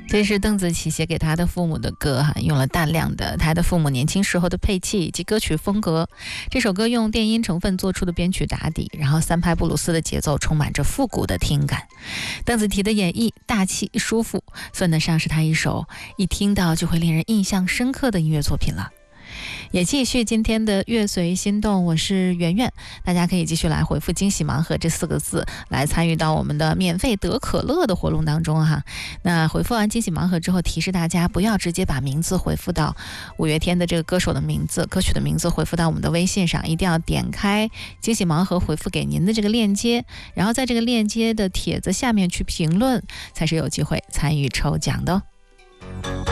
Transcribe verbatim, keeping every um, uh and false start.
这是邓紫棋写给他的父母的歌哈，用了大量的他的父母年轻时候的配器以及歌曲风格。这首歌用电音成分做出的编曲打底，然后三拍布鲁斯的节奏充满着复古的听感。邓紫棋的演绎大气舒服，算得上是他一首一听到就会令人印象深刻的音乐作品了。也继续今天的乐随心动，我是圆圆，大家可以继续来回复惊喜盲盒这四个字来参与到我们的免费得可乐的活动当中哈。那回复完惊喜盲盒之后，提示大家不要直接把名字回复到五月天的这个歌手的名字、歌曲的名字回复到我们的微信上，一定要点开惊喜盲盒回复给您的这个链接，然后在这个链接的帖子下面去评论，才是有机会参与抽奖的哦。